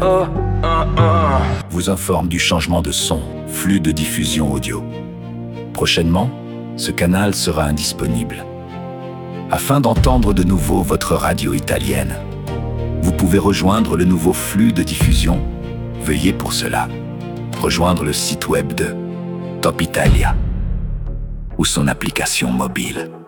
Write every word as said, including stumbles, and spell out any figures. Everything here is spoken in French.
Oh, oh, oh. Vous informe du changement de son, flux de diffusion audio. Prochainement, ce canal sera indisponible. Afin d'entendre de nouveau votre radio italienne, vous pouvez rejoindre le nouveau flux de diffusion. Veuillez pour cela rejoindre le site web de Top Italia ou son application mobile.